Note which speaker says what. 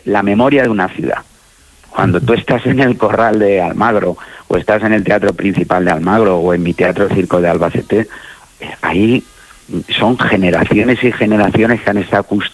Speaker 1: la memoria de una ciudad. Cuando tú estás en el Corral de Almagro, o estás en el Teatro Principal de Almagro, o en mi Teatro Circo de Albacete, ahí son generaciones y generaciones que han estado